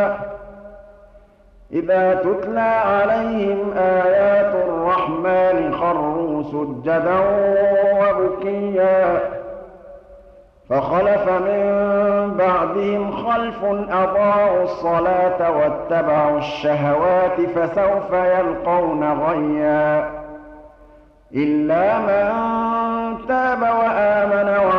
إذا تتلى عليهم آيات الرحمن خروا سجدا وبكيا فخلف من بعدهم خلف أضاعوا الصلاة واتبعوا الشهوات فسوف يلقون غيا إلا من تاب وآمن